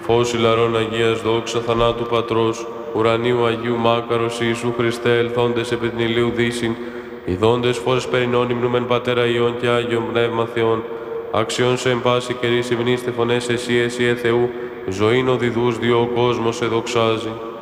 φως ηλαρών Αγίας δόξα θανάτου Πατρός, ουρανίου Αγίου Μάκαρος Ιησού Χριστέ, ελθόντες επί την ηλίου δύσιν, ιδώντες φως περινών υμνούμεν Πατέρα Υιόν και Άγιον Πνεύμα Θεόν, αξιόν σε εν πάση καιρής υμνήστε φωνές εσύ Θεού, ζωήν οδηδούς διό ο κόσμος σε δοξάζει.